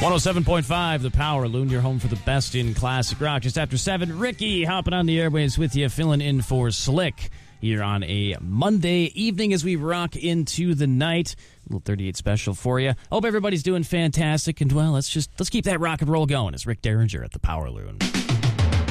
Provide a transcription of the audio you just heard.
107.5, The Power Loon, your home for the best in classic rock. Just after 7, Ricky hopping on the airwaves with you, filling in for Slick here on a Monday evening as we rock into the night. A little 38 special for you. Hope everybody's doing fantastic, and well, let's keep that rock and roll going. It's Rick Derringer at The Power Loon.